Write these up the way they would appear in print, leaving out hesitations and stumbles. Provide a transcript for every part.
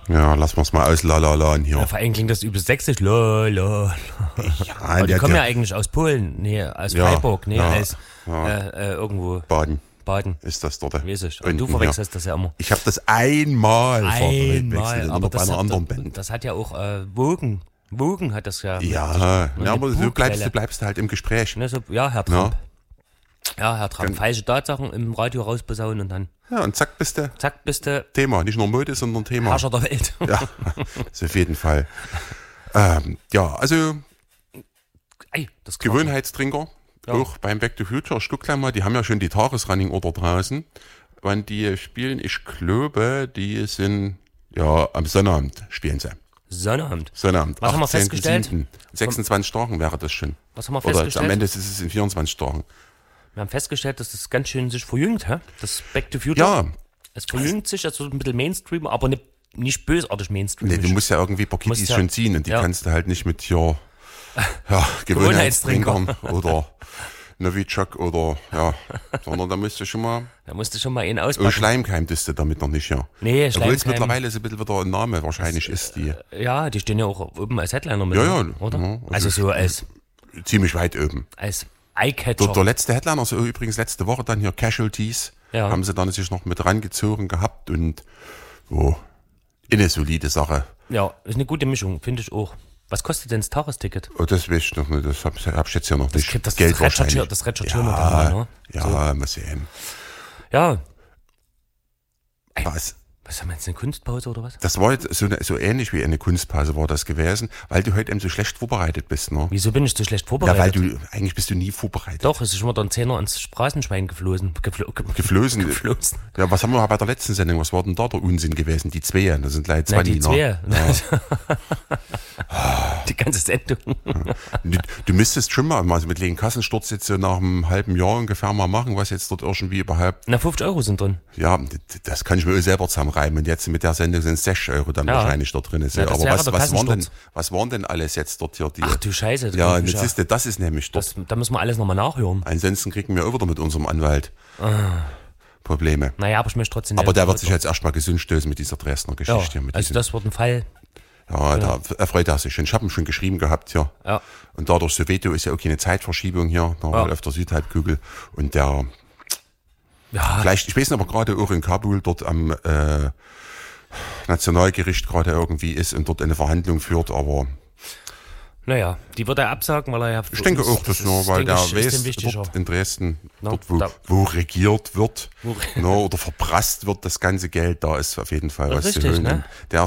Ja, lassen wir es mal aus Lalala hier. Ja, vor allem klingt das übel sächsisch. La. Ja, Aber die kommen ja eigentlich aus Polen, aus Freiburg, aus irgendwo. Baden. Ist das dort? Weiß ich. Und du verwechselst das ja immer. Ich habe das einmal verwechselt, aber bei einer anderen Band. Das hat ja auch Wogen. Wogen hat das ja. Ja, aber du bleibst halt im Gespräch. Ne, so, ja, Herr Trump. Ja, Herr Trump. Falsche Tatsachen im Radio rausposaunen und dann. Ja, und zack bist du. Thema. Nicht nur Mode, sondern Thema. Herrscher der Welt. Ja, das auf jeden Fall. Ja, also das Gewohnheitstrinker. Ja. Auch beim Back to Future. Ich guck gleich mal, die haben ja schon die Tagesrunning-Order draußen. Wann die spielen, ich glaube, die sind, am Sonnabend spielen sie. Sonnabend. Was haben wir festgestellt? 7. 26 Tagen wäre das schon. Was haben wir festgestellt? Oder am Ende ist es in 24 Tagen. Wir haben festgestellt, dass das ganz schön sich verjüngt, das Back to Future. Ja. Es verjüngt sich, also ein bisschen Mainstream, aber nicht bösartig Mainstream. Nee, du musst ja irgendwie ein paar Kiddies schon ziehen und die kannst du halt nicht mit hier Gewohnheitstrinkern oder Novichok oder sondern da musst du schon mal ihn auspacken. Schleimkeim bist du damit noch nicht, ja. Nee, Schleimkeim. Obwohl es mittlerweile so ein bisschen wieder ein Name wahrscheinlich ist. Die. Ja, die stehen ja auch oben als Headliner mit. Ja, oder? Ja, also so als... Ziemlich weit oben. Als Eyecatcher. Der letzte Headliner, also übrigens letzte Woche dann hier Casualties, haben sie dann sich noch mit rangezogen gehabt und eine solide Sache. Ja, ist eine gute Mischung, finde ich auch. Was kostet denn das Tagesticket? Oh, das weiß ich noch nicht, das hab ich jetzt hier noch nicht. Das Geld wahrscheinlich. Das recherchieren wir dann mal, ne? Ja, so. Mal sehen. Ja. Was haben wir jetzt, eine Kunstpause oder was? Das war jetzt so ähnlich wie eine Kunstpause war das gewesen, weil du heute eben so schlecht vorbereitet bist, ne? Wieso bin ich so schlecht vorbereitet? Ja, weil eigentlich bist du nie vorbereitet. Doch, es ist schon mal ein Zehner ans Straßenschwein geflossen. Geflossen? Ja, was haben wir bei der letzten Sendung, was war denn da der Unsinn gewesen? Die 2, das sind gleich 2. Die 2. Ja. Die ganze Sendung. Du müsstest schon mal also mit den Kassensturz jetzt so nach einem halben Jahr ungefähr mal machen, was jetzt dort irgendwie überhaupt... 50 Euro sind drin. Ja, das kann ich mir selber zusammenreimen. Und jetzt mit der Sendung sind 6 Euro dann wahrscheinlich da drin. Ja, aber was waren denn alles jetzt dort hier? Ach du Scheiße. Ja, das ist nämlich dort. Da müssen wir alles nochmal nachhören. Ansonsten kriegen wir auch wieder mit unserem Anwalt Probleme. Naja, aber ich möchte trotzdem... Aber der wird sich jetzt erstmal gesund stößen mit dieser Dresdner Geschichte. Ja, also das wird ein Fall... Ja, da erfreut er sich schon. Ich habe ihn schon geschrieben gehabt hier. Ja. Und dadurch Soweto ist ja auch keine Zeitverschiebung hier, auf der Südhalbkugel. Und der, vielleicht, ich weiß nicht, aber gerade auch in Kabul dort am Nationalgericht gerade irgendwie ist und dort eine Verhandlung führt, aber... Naja, die wird er absagen, weil er ja... Ich denke auch, das nur, weil der weiß, dort in Dresden, dort wo regiert wird, oder verprasst wird das ganze Geld, da ist auf jeden Fall was zu holen. Ne? Der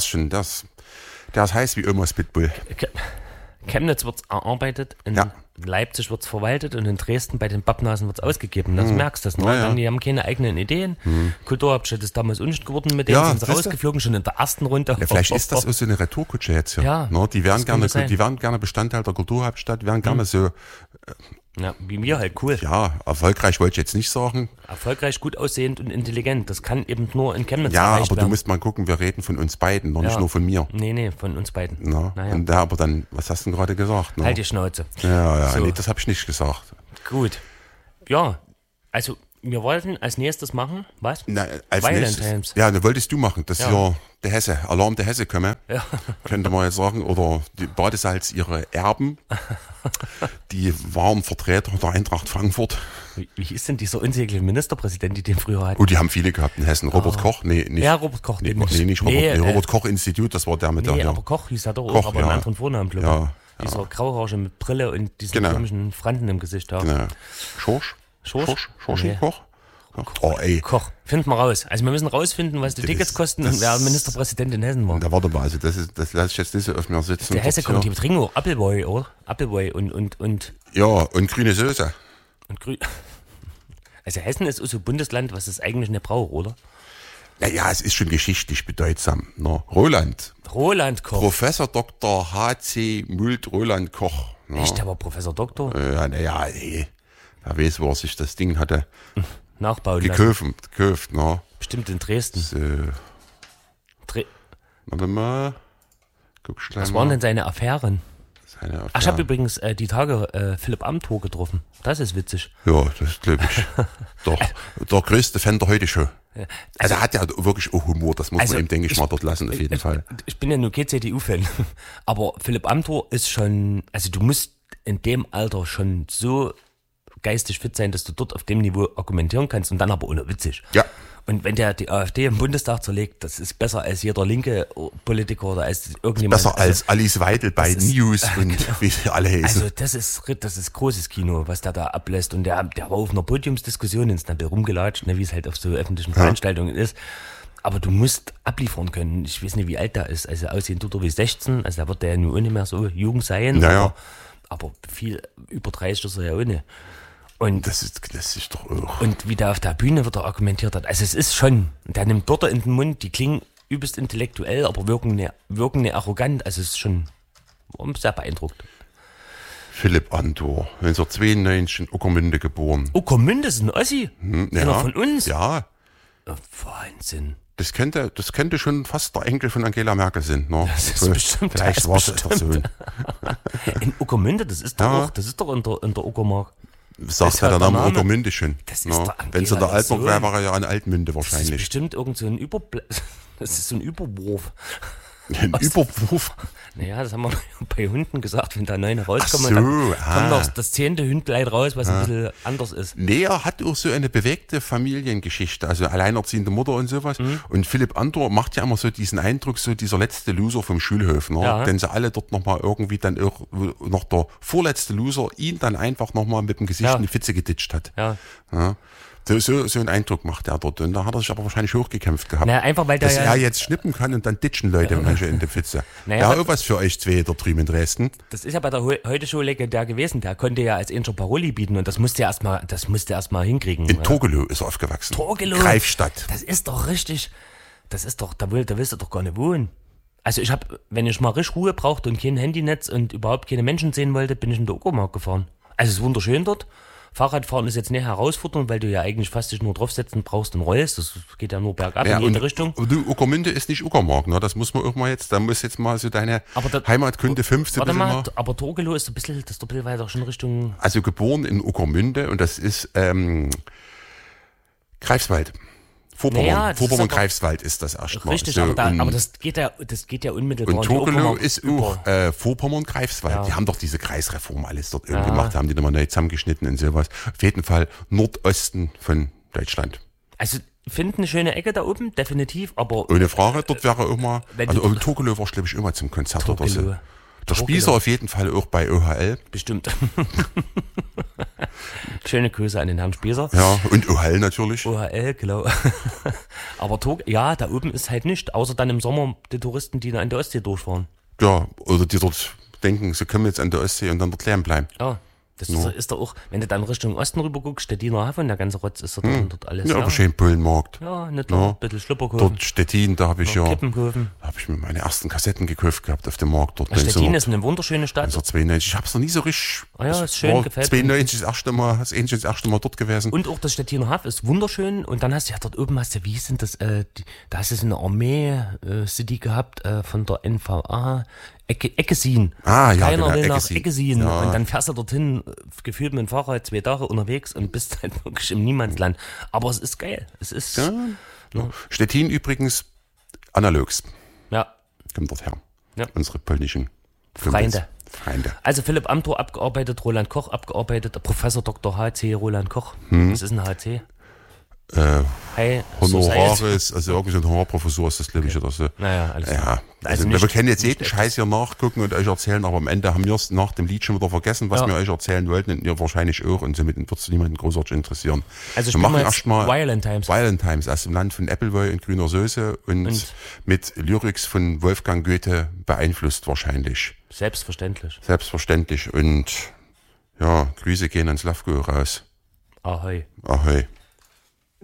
ist heiß wie Omas Pitbull. Chemnitz wird erarbeitet, in Leipzig wird es verwaltet und in Dresden bei den Pappnasen wird es ausgegeben. Das merkst du, ne? Ja. Die haben keine eigenen Ideen. Kulturhauptstadt ist damals unschuld geworden, mit denen sind sie rausgeflogen, schon in der ersten Runde. Ja, vielleicht ist das auch so eine Retourkutsche jetzt hier. Ja, ne? Die wären gerne Bestandteil der Kulturhauptstadt, wären gerne so... Ja, wie mir halt, cool. Ja, erfolgreich wollte ich jetzt nicht sagen. Erfolgreich, gut aussehend und intelligent. Das kann eben nur in Chemnitz erreicht werden. Ja, aber du musst mal gucken, wir reden von uns beiden, noch nicht nur von mir. Nee, von uns beiden. Na, und da aber dann, was hast du denn gerade gesagt? Halt die Schnauze. Ja, so. Nee, das habe ich nicht gesagt. Gut. Ja, also wir wollten als nächstes machen, was? Na, als nächstes. Ja, das wolltest du machen. Das ist ja der Hesse, Alarm der Hesse komme. Ja. Könnte man jetzt sagen. Oder die Badesalz ihre Erben. Die waren Vertreter der Eintracht Frankfurt. Wie ist denn dieser unsägliche Ministerpräsident, die den früher hatten? Oh, die haben viele gehabt in Hessen. Robert Koch? Nee, nicht. Ja, Robert Koch. Nicht Robert Koch Institut, das war der mit der... Nee, aber Koch hieß er doch auch, aber einen anderen Vornamen, glaube ich. Dieser Grauhaarige mit Brille und diesen komischen Franten im Gesicht. Ja. Genau. Schorsch? Koch? Oh, ey. Koch. Finden wir raus. Also wir müssen rausfinden, was die Tickets kosten und wer Ministerpräsident in Hessen war. Da warte mal, also das lasse ich jetzt nicht so auf mir sitzen. Der Hesse kommt, die trinken auch Appleboy, oder? Appleboy und... Ja, und grüne Soße. Also Hessen ist so ein Bundesland, was es eigentlich nicht braucht, oder? Naja, es ist schon geschichtlich bedeutsam. Ne? Roland Koch. Professor Dr. H.C. Mult Roland Koch. Ne? Echt, der war Professor Doktor? Ja, naja, wer weiß, wo er sich das Ding hatte nachbauen gekauft, ne? Bestimmt in Dresden. So. Warte mal. Guck schnell. Was waren denn seine Affären? Ach, ich habe übrigens die Tage Philipp Amthor getroffen. Das ist witzig. Ja, das glaube ich. Doch, der größte Fan der Heute-Show. Also er hat ja wirklich auch Humor, das muss man ihm, denke ich, mal dort lassen, auf jeden Fall. Ich bin ja nur kein CDU-Fan, aber Philipp Amthor ist schon, also du musst in dem Alter schon so geistig fit sein, dass du dort auf dem Niveau argumentieren kannst und dann aber ohne witzig. Ja. Und wenn der die AfD im Bundestag zerlegt, das ist besser als jeder linke Politiker oder als irgendjemand. Besser als Alice Weidel bei News und wie sie alle heißen. Also das ist großes Kino, was der da ablässt. Und der war auf einer Podiumsdiskussion ins Snappel rumgelatscht, ne, wie es halt auf so öffentlichen Veranstaltungen ist. Aber du musst abliefern können. Ich weiß nicht, wie alt der ist. Also aussehen tut er wie 16. Also da wird der ja nur nicht mehr so jung sein. Naja. Aber viel über 30 ist er ja ohne. Und das ist doch auch. Und wie der auf der Bühne wieder argumentiert hat. Also es ist schon, der nimmt Wörter in den Mund, die klingen übelst intellektuell, aber wirken nicht arrogant. Also es ist schon sehr beeindruckt. Philipp Amthor, 1992 in Uckermünde geboren. Uckermünde ist ein Ossi? Einer von uns? Ja. Oh, Wahnsinn. Das könnte schon fast der Enkel von Angela Merkel sein. Ne? Das ist bestimmt. Vielleicht war es der Sohn. In Uckermünde, das ist doch in der Uckermark. Sagt ja der Name Uckermünde schon. Das ist doch wenn es in der Altmark wäre, wäre er ja an Altmünde wahrscheinlich. Das ist bestimmt irgend so ein das ist so ein Überwurf. Ein Überwurf? Naja, das haben wir bei Hunden gesagt, wenn da 9 rauskommen, dann kommt noch das 10. Hündlein raus, was ein bisschen anders ist. Nee, er hat auch so eine bewegte Familiengeschichte, also alleinerziehende Mutter und sowas. Und Philipp Amthor macht ja immer so diesen Eindruck, so dieser letzte Loser vom Schulhof, ne? Ja. Denn sie alle dort nochmal irgendwie dann auch noch der vorletzte Loser ihn dann einfach nochmal mit dem Gesicht in die Pfütze geditscht hat. Ja. So einen Eindruck macht er dort. Und da hat er sich aber wahrscheinlich hochgekämpft gehabt. Naja, einfach weil dass er jetzt schnippen kann und dann ditchen Leute manche in die Pfütze. Naja, ja, auch was für euch zwei da drüben in Dresden. Das ist ja bei der Heute-Show legendär gewesen. Der konnte ja als Inter Paroli bieten und das musste er erstmal hinkriegen. In Torgelow ist er aufgewachsen. Torgelow? Greifstadt. Das ist doch richtig. Da willst du doch gar nicht wohnen. Also wenn ich mal richtig Ruhe brauchte und kein Handynetz und überhaupt keine Menschen sehen wollte, bin ich in der Uckermark gefahren. Also es ist wunderschön dort. Fahrradfahren ist jetzt nicht herausfordernd, weil du ja eigentlich fast dich nur draufsetzen brauchst und rollst. Das geht ja nur bergab in jede Richtung. Du, Uckermünde ist nicht Uckermark, ne? Das muss man auch mal da muss jetzt mal so deine Heimatkunde 15 warte mal, aber Torgelow ist ein bisschen weiter schon Richtung. Also geboren in Uckermünde und das ist Greifswald. Vorpommern Greifswald ist das erstmal. Richtig, so, aber das geht ja unmittelbar. Und Torgelow ist auch Vorpommern Greifswald. Ja. Die haben doch diese Kreisreform alles dort irgendwie gemacht, haben die nochmal neu zusammengeschnitten und sowas. Auf jeden Fall Nordosten von Deutschland. Also ich finde eine schöne Ecke da oben, definitiv, aber. Ohne Frage, dort wäre immer, also Torgelow war glaube ich immer zum Konzert oder so. Der Spießer auf jeden Fall auch bei OHL. Bestimmt. Schöne Grüße an den Herrn Spießer. Ja, und OHL natürlich. OHL, genau. Aber da oben ist halt nichts, außer dann im Sommer die Touristen, die an der Ostsee durchfahren. Ja, oder die dort denken, sie können jetzt an der Ostsee und dann dort leer bleiben. Ja. Das ist doch auch, wenn du dann Richtung Osten rüber guckst, Stettiner Hafen, der ganze Rotz ist dort alles. Ja, aber schön Bullenmarkt. Ja, nicht ein bisschen Schlupper kaufen. Dort Stettin, da habe ich Kippen kaufen. Da habe ich mir meine ersten Kassetten gekauft gehabt auf dem Markt. Dort Stettin ist eine wunderschöne Stadt. 1992. Ich habe es noch nie so richtig. Ist schön, gefällt 92 das erste Mal dort gewesen. Und auch das Stettiner Hafen ist wunderschön. Und dann hast du ja dort oben, wie ist denn das, da hast du so eine Armee-City gehabt von der NVA. Eckesin. Ja, Keiner will nach Eckesin. Ja. Und dann fährst du dorthin, gefühlt mit dem Fahrrad 2 Tage unterwegs und bist halt wirklich im Niemandsland. Aber es ist geil. Es ist. Ja. Stettin übrigens analogs. Ja. Kommt dort her. Ja. Unsere polnischen Freunde. Feinde. Also Philipp Amthor abgearbeitet, Roland Koch abgearbeitet, Professor Dr. H.C. Roland Koch. Was ist ein H.C.? Honoraris, also irgendwie so ein Honorarprofessor ist das, glaube ich, oder so. Naja, alles klar. Also wir können jetzt jeden Scheiß hier nachgucken und euch erzählen, aber am Ende haben wir es nach dem Lied schon wieder vergessen, was wir euch erzählen wollten, und ihr wahrscheinlich auch, und somit wird es niemanden großartig interessieren. Also wir machen erstmal Violent Times aus dem Land von Appleboy und grüner Soße und mit Lyrics von Wolfgang Goethe beeinflusst wahrscheinlich. Selbstverständlich. Und ja, Grüße gehen ans Slavko raus. Ahoi. Ahoi.